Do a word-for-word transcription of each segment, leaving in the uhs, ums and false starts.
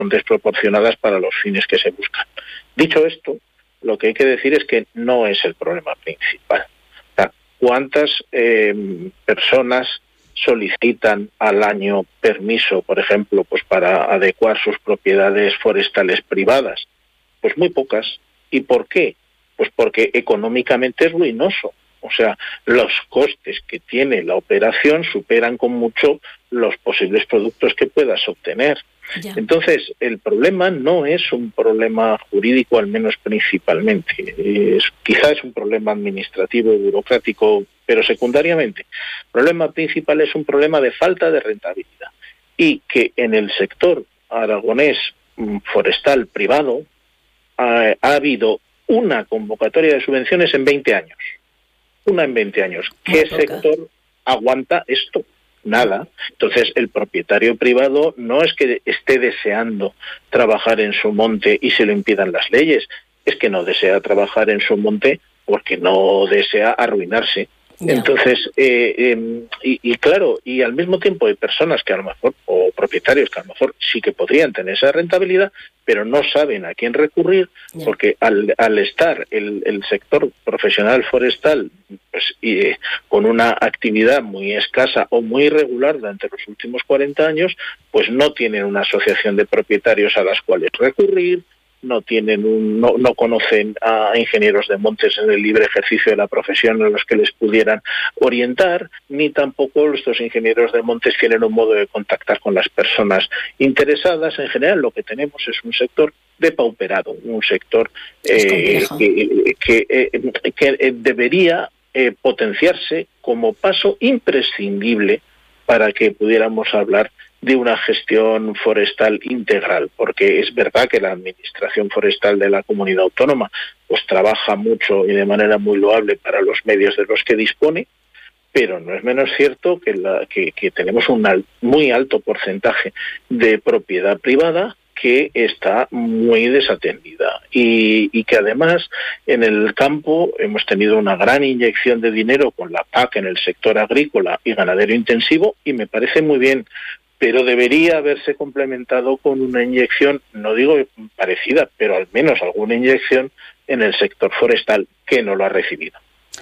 son desproporcionadas para los fines que se buscan. Dicho esto, lo que hay que decir es que no es el problema principal. O sea, ¿cuántas eh, personas solicitan al año permiso, por ejemplo, pues para adecuar sus propiedades forestales privadas? Pues muy pocas. ¿Y por qué? Pues porque económicamente es ruinoso. O sea, los costes que tiene la operación superan con mucho los posibles productos que puedas obtener. Ya. Entonces, el problema no es un problema jurídico, al menos principalmente. Es, quizá es un problema administrativo y burocrático, pero secundariamente. El problema principal es un problema de falta de rentabilidad. Y que en el sector aragonés forestal privado ha, ha habido una convocatoria de subvenciones en veinte años. Una en veinte años. ¿Qué sector aguanta esto? Nada. Entonces, el propietario privado no es que esté deseando trabajar en su monte y se lo impidan las leyes, es que no desea trabajar en su monte porque no desea arruinarse. Yeah. Entonces, eh, eh, y, y claro, y al mismo tiempo hay personas que a lo mejor, o propietarios que a lo mejor sí que podrían tener esa rentabilidad, pero no saben a quién recurrir, yeah. porque al, al estar el, el sector profesional forestal pues, y, eh, con una actividad muy escasa o muy irregular durante los últimos cuarenta años, pues no tienen una asociación de propietarios a las cuales recurrir, no tienen un, no, no conocen a ingenieros de montes en el libre ejercicio de la profesión a los que les pudieran orientar, ni tampoco estos ingenieros de montes tienen un modo de contactar con las personas interesadas. En general, lo que tenemos es un sector depauperado, un sector eh, que, que, eh, que debería eh, potenciarse como paso imprescindible para que pudiéramos hablar de una gestión forestal integral, porque es verdad que la Administración Forestal de la Comunidad Autónoma pues trabaja mucho y de manera muy loable para los medios de los que dispone, pero no es menos cierto que, la, que, que tenemos un al, muy alto porcentaje de propiedad privada que está muy desatendida y, y que además en el campo hemos tenido una gran inyección de dinero con la P A C en el sector agrícola y ganadero intensivo y me parece muy bien, pero debería haberse complementado con una inyección, no digo parecida, pero al menos alguna inyección en el sector forestal, que no lo ha recibido.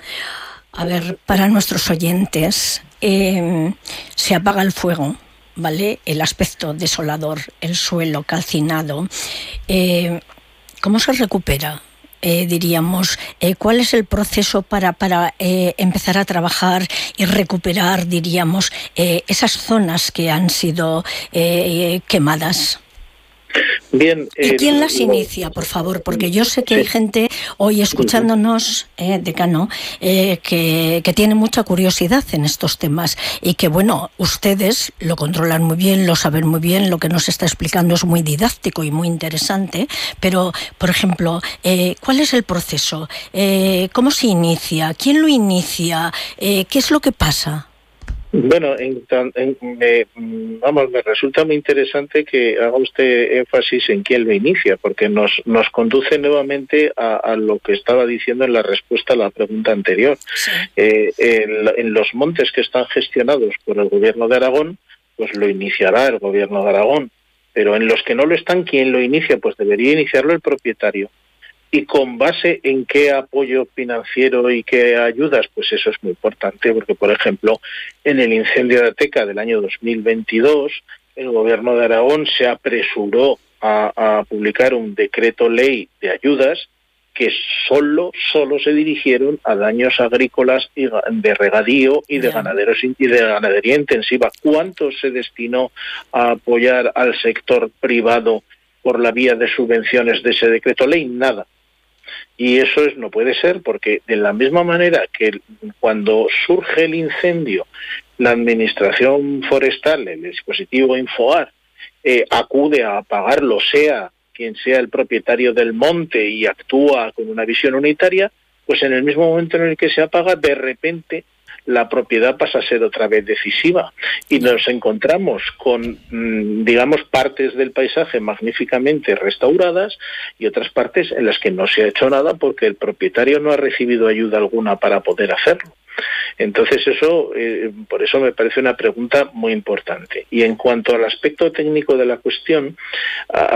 A ver, para nuestros oyentes, eh, se apaga el fuego, ¿vale? El aspecto desolador, el suelo calcinado. Eh, ¿Cómo se recupera? Eh, diríamos, eh, ¿cuál es el proceso para, para eh, empezar a trabajar y recuperar, diríamos, eh, esas zonas que han sido eh, quemadas? Bien, ¿Y eh, quién las lo... inicia, por favor? Porque yo sé que sí. hay gente hoy escuchándonos, eh, decano, eh, que, que tiene mucha curiosidad en estos temas y que, bueno, ustedes lo controlan muy bien, lo saben muy bien, lo que nos está explicando es muy didáctico y muy interesante, pero, por ejemplo, eh, ¿cuál es el proceso? Eh, ¿Cómo se inicia? ¿Quién lo inicia? Eh, ¿Qué es lo que pasa? Bueno, en, en, me, vamos, me resulta muy interesante que haga usted énfasis en quién lo inicia, porque nos, nos conduce nuevamente a, a lo que estaba diciendo en la respuesta a la pregunta anterior. Sí. Eh, en, en los montes que están gestionados por el Gobierno de Aragón, pues lo iniciará el Gobierno de Aragón, pero en los que no lo están, ¿quién lo inicia? Pues debería iniciarlo el propietario. ¿Y con base en qué apoyo financiero y qué ayudas? Pues eso es muy importante, porque, por ejemplo, en el incendio de Ateca del año dos mil veintidós, el Gobierno de Aragón se apresuró a, a publicar un decreto ley de ayudas que solo, solo se dirigieron a daños agrícolas y de regadío y de, ganaderos, y de ganadería intensiva. ¿Cuánto se destinó a apoyar al sector privado por la vía de subvenciones de ese decreto ley? Nada. Y eso es, no puede ser, porque de la misma manera que cuando surge el incendio, la Administración Forestal, el dispositivo Infoar, eh, acude a apagarlo, sea quien sea el propietario del monte, y actúa con una visión unitaria, pues en el mismo momento en el que se apaga, de repente la propiedad pasa a ser otra vez decisiva y nos encontramos con, digamos, partes del paisaje magníficamente restauradas y otras partes en las que no se ha hecho nada porque el propietario no ha recibido ayuda alguna para poder hacerlo. Entonces eso, eh, por eso me parece una pregunta muy importante. Y en cuanto al aspecto técnico de la cuestión, a,